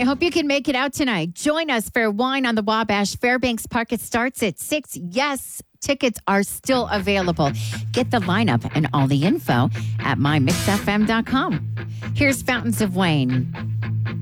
I hope you can make it out tonight. Join us for Wine on the Wabash. Fairbanks Park. It starts at 6. Yes, tickets are still available. Get the lineup and all the info at mymixfm.com. Here's Fountains of Wayne.